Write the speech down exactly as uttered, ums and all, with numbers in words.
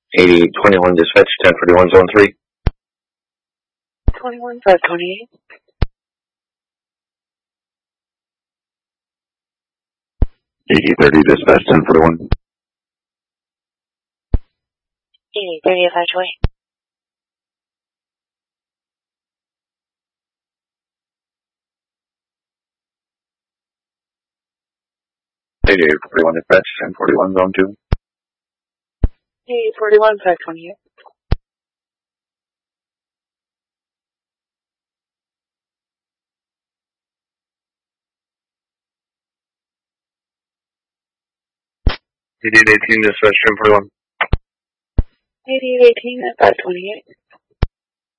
eighty-eight twenty-one dispatch, ten forty-one zone three. twenty-one five twenty-eight. eighty thirty dispatch, ten forty-one. eighty thirty five twenty. eighty-eight forty-one dispatch, ten forty-one zone two. eighty forty-one five twenty-eight. eighty-eight eighteen dispatch, ten forty-one. eighty eighteen at five twenty-eight.